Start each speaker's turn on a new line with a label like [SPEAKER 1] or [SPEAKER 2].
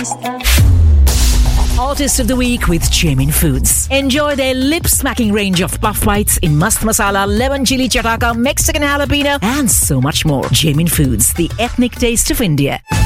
[SPEAKER 1] Artist of the Week with Jamin Foods. Enjoy their lip-smacking range of puff bites in mast masala, lemon chili chataka, Mexican jalapeno, and so much more. Jamin Foods, the ethnic taste of India.